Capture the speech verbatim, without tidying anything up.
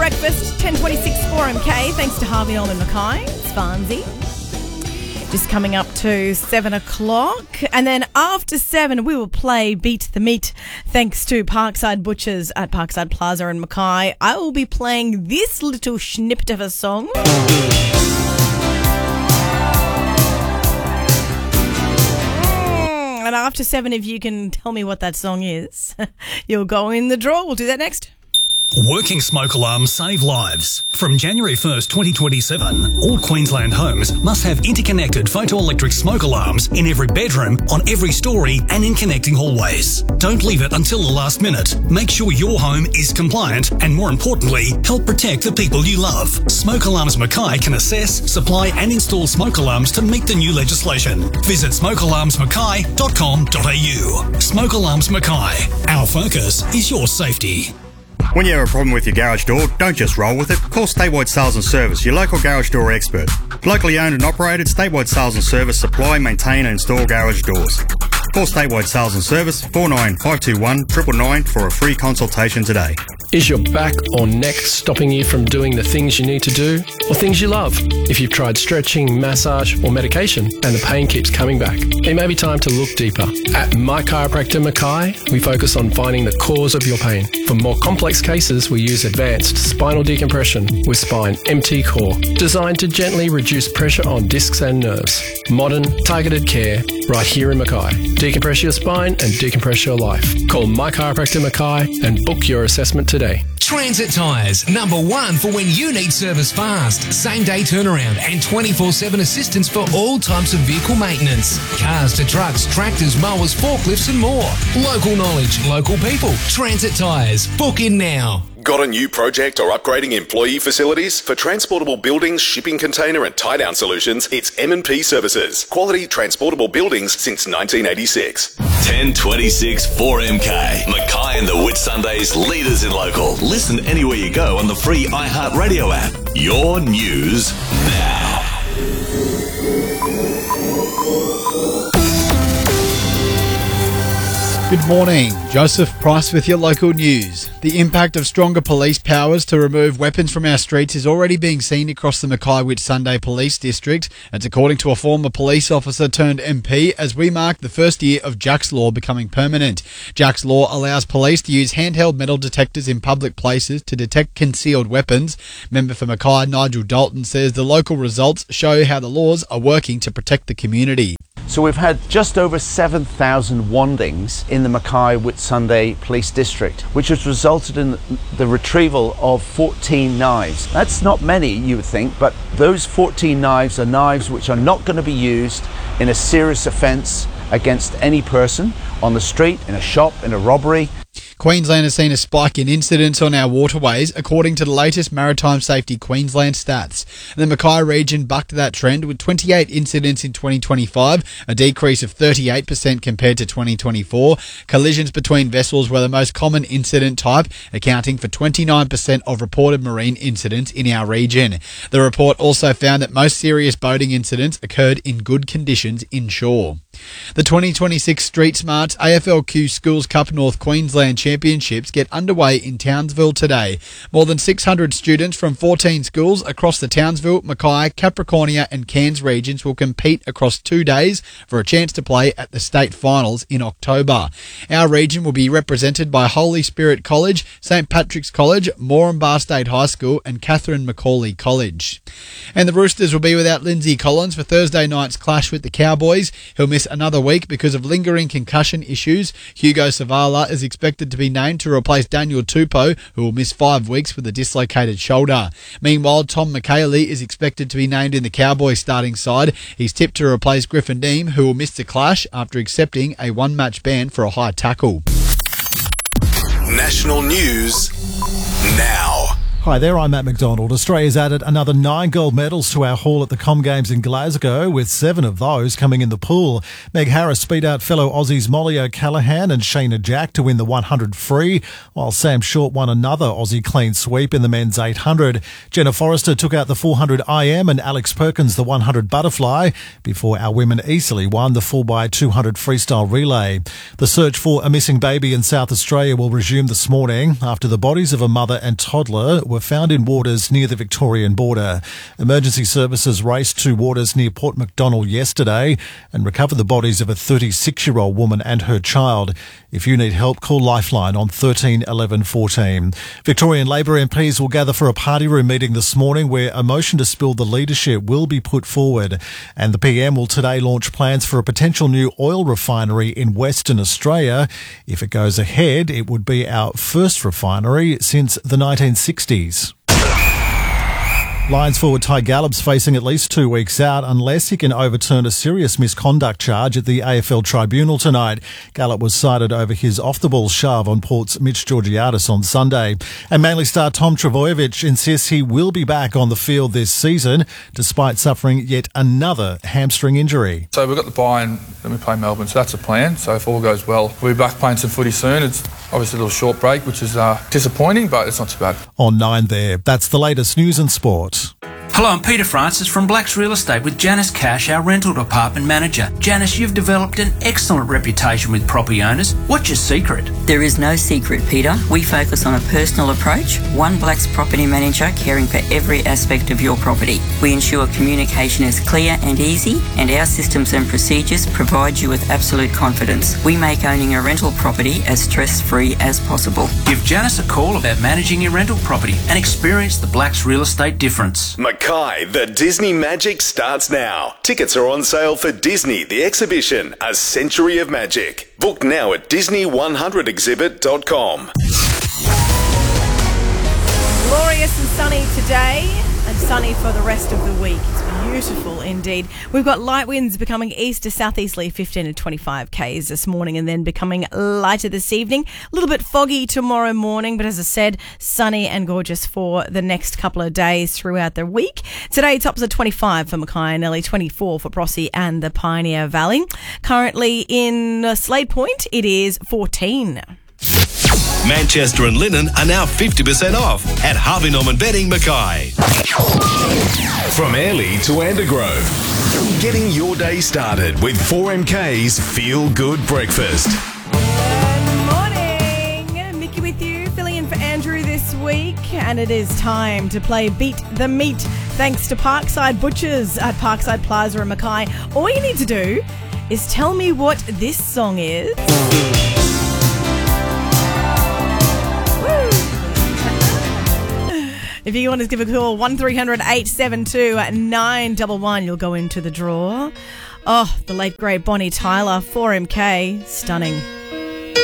Breakfast, ten twenty-six four M K. Thanks to Harvey Norman Mackay. It's Farnsey. Just coming up to seven o'clock. And then after seven, we will play Beat the Meat. Thanks to Parkside Butchers at Parkside Plaza in Mackay. I will be playing this little snippet of a song. And after seven, if you can tell me what that song is, you'll go in the draw. We'll do that next. Working smoke alarms save lives. From January first, twenty twenty-seven, all Queensland homes must have interconnected photoelectric smoke alarms in every bedroom, on every story and in connecting hallways. Don't leave it until the last minute. Make sure your home is compliant and, more importantly, help protect the people you love. Smoke Alarms Mackay can assess, supply and install smoke alarms to meet the new legislation. Visit smoke alarms mackay dot com dot a u. Smoke Alarms Mackay. Our focus is your safety. When you have a problem with your garage door, don't just roll with it. Call Statewide Sales and Service, your local garage door expert. Locally owned and operated, Statewide Sales and Service supply, maintain and install garage doors. Call Statewide Sales and Service four nine five two one nine nine nine for a free consultation today. Is your back or neck stopping you from doing the things you need to do or things you love? If you've tried stretching, massage or medication and the pain keeps coming back, it may be time to look deeper. At My Chiropractor Mackay, we focus on finding the cause of your pain. For more complex cases, we use advanced spinal decompression with Spine M T Core, designed to gently reduce pressure on discs and nerves. Modern, targeted care right here in Mackay. Decompress your spine and decompress your life. Call My Chiropractor Mackay and book your assessment today. Transit Tyres, number one for when you need service fast. Same day turnaround and twenty-four seven assistance for all types of vehicle maintenance. Cars to trucks, tractors, mowers, forklifts and more. Local knowledge, local people. Transit Tyres. Book in now. Got a new project or upgrading employee facilities? For transportable buildings, shipping container and tie-down solutions, it's M and P Services. Quality transportable buildings since nineteen eighty-six. ten twenty-six four M K. Mackay and the Whitsundays, leaders in local. Listen anywhere you go on the free iHeartRadio app. Your news now. Good morning, Joseph Price with your local news. The impact of stronger police powers to remove weapons from our streets is already being seen across the Mackay Whitsunday Police District. It's according to a former police officer turned M P as we mark the first year of Jack's Law becoming permanent. Jack's Law allows police to use handheld metal detectors in public places to detect concealed weapons. Member for Mackay Nigel Dalton says the local results show how the laws are working to protect the community. So we've had just over seven thousand wandings in the Mackay Whitsunday Police District, which has resulted in the retrieval of fourteen knives. That's not many, you would think, but those fourteen knives are knives which are not going to be used in a serious offence against any person on the street, in a shop, in a robbery. Queensland has seen a spike in incidents on our waterways, according to the latest Maritime Safety Queensland stats. The Mackay region bucked that trend with twenty-eight incidents in twenty twenty-five, a decrease of thirty-eight percent compared to twenty twenty-four. Collisions between vessels were the most common incident type, accounting for twenty-nine percent of reported marine incidents in our region. The report also found that most serious boating incidents occurred in good conditions inshore. The twenty twenty-six Street Smarts A F L Q Schools Cup North Queensland Championships get underway in Townsville today. More than six hundred students from fourteen schools across the Townsville, Mackay, Capricornia and Cairns regions will compete across two days for a chance to play at the state finals in October. Our region will be represented by Holy Spirit College, St Patrick's College, Moranbah State High School and Catherine Macaulay College. And the Roosters will be without Lindsay Collins for Thursday night's clash with the Cowboys. He'll miss another week because of lingering concussion issues. Hugo Savala is expected to be named to replace Daniel Tupou, who will miss five weeks with a dislocated shoulder. Meanwhile, Tom McHaley is expected to be named in the Cowboys starting side. He's tipped to replace Griffin Deem, who will miss the clash after accepting a one-match ban for a high tackle. National news now. Hi there, I'm Matt McDonald. Australia's added another nine gold medals to our haul at the Com Games in Glasgow, with seven of those coming in the pool. Meg Harris beat out fellow Aussies Molly O'Callaghan and Shayna Jack to win the one hundred free, while Sam Short won another Aussie clean sweep in the men's eight hundred. Jenna Forrester took out the four hundred I M and Alex Perkins the one hundred butterfly, before our women easily won the four by two hundred freestyle relay. The search for a missing baby in South Australia will resume this morning after the bodies of a mother and toddler were were found in waters near the Victorian border. Emergency services raced to waters near Port Macdonald yesterday and recovered the bodies of a thirty-six-year-old woman and her child. If you need help, call Lifeline on thirteen eleven fourteen. Victorian Labor M Ps will gather for a party room meeting this morning where a motion to spill the leadership will be put forward. And the P M will today launch plans for a potential new oil refinery in Western Australia. If it goes ahead, it would be our first refinery since the nineteen sixties. Lions forward Ty Gallop's facing at least two weeks out unless he can overturn a serious misconduct charge at the A F L tribunal tonight. Gallop was cited over his off-the-ball shove on Port's Mitch Georgiadis on Sunday. And Manly star Tom Trbojevic insists he will be back on the field this season despite suffering yet another hamstring injury. So we've got the bye and then we play Melbourne, so that's a plan. So if all goes well, we'll be back playing some footy soon. It's obviously a little short break, which is uh, disappointing, but it's not too bad. On nine there, that's the latest news and sport. Hello, I'm Peter Francis from Blacks Real Estate with Janice Cash, our rental department manager. Janice, you've developed an excellent reputation with property owners. What's your secret? There is no secret, Peter. We focus on a personal approach, one Blacks property manager caring for every aspect of your property. We ensure communication is clear and easy, and our systems and procedures provide you with absolute confidence. We make owning a rental property as stress-free as possible. Give Janice a call about managing your rental property and experience the Blacks Real Estate difference. Mackay, the Disney Magic starts now. Tickets are on sale for Disney, the exhibition, A Century of Magic. Book now at disney one hundred exhibit dot com. Glorious and sunny today and sunny for the rest of the week. It's beautiful indeed. We've got light winds becoming east to southeasterly fifteen to twenty-five kays this morning and then becoming lighter this evening. A little bit foggy tomorrow morning, but as I said, sunny and gorgeous for the next couple of days throughout the week. Today, tops at twenty-five for Mackay and Nellie, twenty-four for Brossy and the Pioneer Valley. Currently in Slade Point, it is fourteen. Manchester and Linen are now fifty percent off at Harvey Norman Bedding Mackay. From Airlie to Andergrove, getting your day started with four M K's Feel Good Breakfast. Good morning. Mickey with you, filling in for Andrew this week, and it is time to play Beat the Meat thanks to Parkside Butchers at Parkside Plaza in Mackay. All you need to do is tell me what this song is. If you want to give a call, one three hundred eight seven two nine one one, you'll go into the draw. Oh, the late great Bonnie Tyler, four M K, stunning.